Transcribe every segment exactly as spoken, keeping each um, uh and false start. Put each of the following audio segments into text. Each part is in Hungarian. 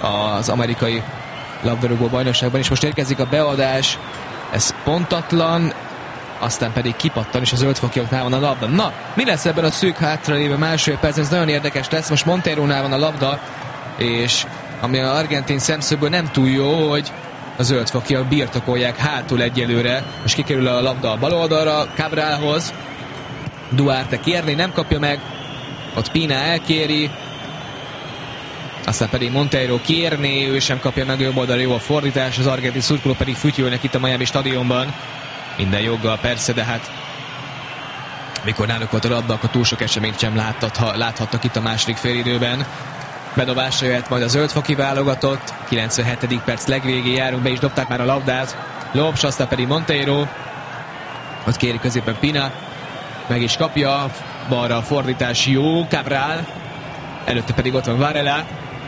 az amerikai labdarúgó bajnokságban, és most érkezik a beadás, ez pontatlan, aztán pedig kipattan, és a zöldfokiaknál van a labda. Na, mi lesz ebben a szűk hátralévő másfél perc? Ez nagyon érdekes lesz. Most Monteiro-nál van a labda, és ami az argentin szemszögből nem túl jó, hogy a zöldfokiak birtokolják hátul egyelőre. Most kikerül a labda a bal oldalra Cabralhoz. Duarte kérni, nem kapja meg. Ott Pina elkéri. Aztán pedig Monteiro kérni, ő sem kapja meg, jobb oldalra jó a fordítás. Az argentin szurkolók pedig fütyülnek itt a Miami stadionban. Minden joggal persze, de hát mikor náluk volt a labda, akkor túl sok eseményt sem láthat, láthattak itt a második félidőben. Bedobásra jöhet majd a zöldfoki válogatott. kilencvenhetedik perc legvégén járunk, be is dobták már a labdát. Lopes, aztán pedig Monteiro. Ott kéri középen Pina. Meg is kapja. Balra a fordítás jó. Cabral. Előtte pedig ott van Varela.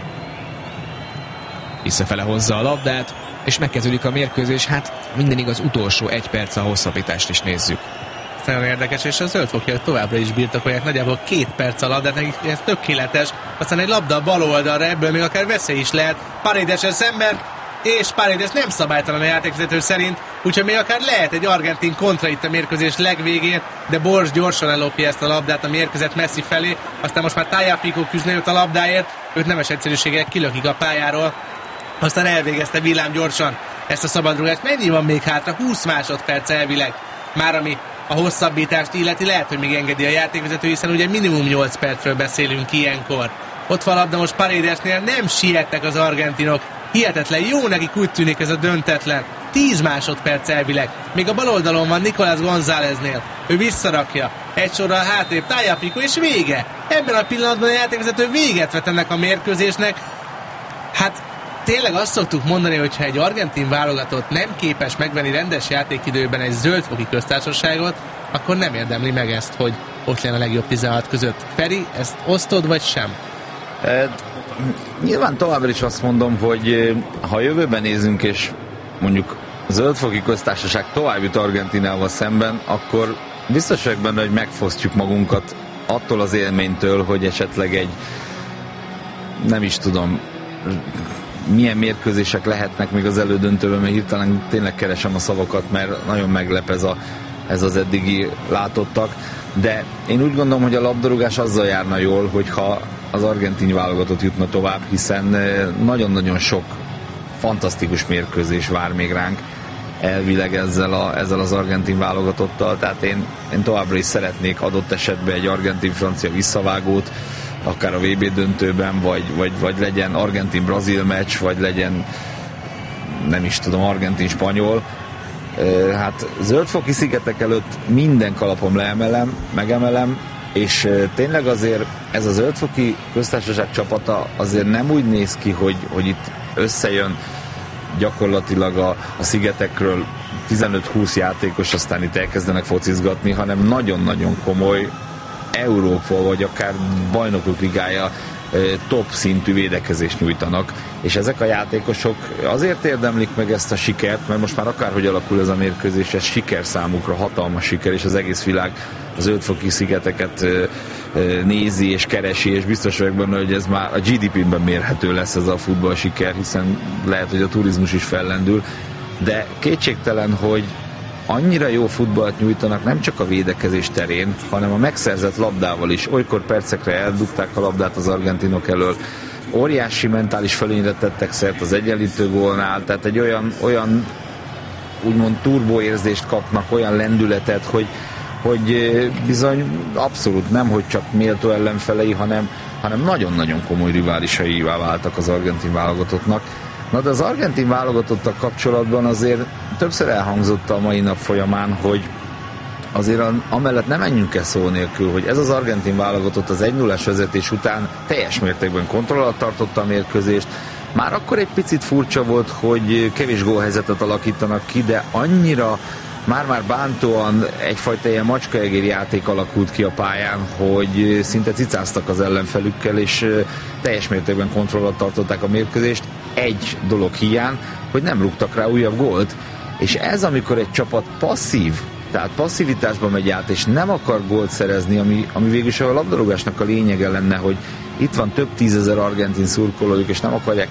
Visszafele hozza a labdát. És megkezdődik a mérkőzés. Hát minden igaz, utolsó egy perc a hosszabbítást is nézzük. Nagyon érdekes, és a zöldfokiak továbbra is birtokolják, nagyjából két perc alatt, de nekik ez tökéletes. Aztán egy labda a bal oldalra, ebből még akár veszély is lehet. Paredes szemben, és Paredes nem szabálytalan a játékvezető szerint, úgyhogy még akár lehet egy argentin kontra itt a mérkőzés legvégén, de Borges gyorsan ellopja ezt a labdát a mérkezet Messi felé, aztán most már Tagliafico küzd a labdáért, őt nemes egyszerűséggel kilökik a pályáról, aztán elvégezte villám gyorsan ezt a szabadrugást. Mennyi van még hátra? húsz másodperc elvileg. Már ami a hosszabbítást illeti, lehet, hogy még engedi a játékvezető, hiszen ugye minimum nyolc percről beszélünk ilyenkor. Ott van labda most Paredesnél, nem siettek az argentinok. Hihetetlen, jó nekik úgy tűnik ez a döntetlen. tíz másodperc elvileg. Még a bal oldalon van Nicolás Gonzáleznél. Ő visszarakja. Egy sorral hátrébb Tagliafico, és vége. Ebben a pillanatban a játékvezető véget vet ennek a mérkőzésnek. Hát tényleg azt szoktuk mondani, hogy ha egy argentin válogatott nem képes megvenni rendes játékidőben egy zöldfoki köztársaságot, akkor nem érdemli meg ezt, hogy ott lenne a legjobb tizenhat között. Feri, ezt osztod, vagy sem? E, nyilván továbbra is azt mondom, hogy ha jövőben nézünk, és mondjuk a zöldfoki köztársaság tovább jut Argentinával szemben, akkor biztos vagyok benne, hogy megfosztjuk magunkat attól az élménytől, hogy esetleg egy, nem is tudom, milyen mérkőzések lehetnek még az elődöntőben, mert hirtelen tényleg keresem a szavakat, mert nagyon meglep ez, a, ez az eddigi látottak, de én úgy gondolom, hogy a labdarúgás azzal járna jól, hogyha az argentin válogatott jutna tovább, hiszen nagyon-nagyon sok fantasztikus mérkőzés vár még ránk elvileg ezzel, a, ezzel az argentin válogatottal, tehát én, én továbbra is szeretnék adott esetben egy argentin-francia visszavágót, akár a vé bé döntőben, vagy, vagy, vagy legyen argentin-brazil meccs, vagy legyen, nem is tudom, argentin-spanyol. Hát zöldfoki szigetek előtt minden kalapom leemelem, megemelem, és tényleg azért ez a zöldfoki köztársaság csapata azért nem úgy néz ki, hogy, hogy itt összejön gyakorlatilag a, a szigetekről tizenöt-húsz játékos, aztán itt elkezdenek focizgatni, hanem nagyon-nagyon komoly Európa, vagy akár bajnokok ligája top szintű védekezést nyújtanak, és ezek a játékosok azért érdemlik meg ezt a sikert, mert most már akárhogy alakul ez a mérkőzés, ez siker számukra, hatalmas siker, és az egész világ az zöldfoki szigeteket nézi és keresi, és biztos vagyok benne, hogy ez már a gé dé pé-ben mérhető lesz ez a futball siker, hiszen lehet, hogy a turizmus is fellendül, de kétségtelen, hogy annyira jó futballt nyújtanak nem csak a védekezés terén, hanem a megszerzett labdával is. Olykor percekre eldugták a labdát az argentinok elől, óriási mentális fölényre tettek szert az egyenlítő gólnál, tehát egy olyan, olyan úgymond turbóérzést kapnak, olyan lendületet, hogy, hogy bizony abszolút nem, hogy csak méltó ellenfelei, hanem, hanem nagyon-nagyon komoly riválisaivá váltak az argentin válogatottnak. Na de az argentin válogatottak kapcsolatban azért többször elhangzott a mai nap folyamán, hogy azért amellett nem menjünk el szó nélkül, hogy ez az argentin válogatott az egy nullás vezetés után teljes mértékben kontroll alatt tartotta a mérkőzést. Már akkor egy picit furcsa volt, hogy kevés gólhelyzetet alakítanak ki, de annyira már-már bántóan egyfajta ilyen macskaegér játék alakult ki a pályán, hogy szinte cicáztak az ellenfelükkel, és teljes mértékben kontroll alatt tartották a mérkőzést. Egy dolog hiány, hogy nem rúgtak rá újabb gólt, és ez amikor egy csapat passzív, tehát passzivitásba megy át, és nem akar gólt szerezni, ami, ami végülis a labdarúgásnak a lényege lenne, hogy itt van több tízezer argentin szurkolójuk, és nem akarják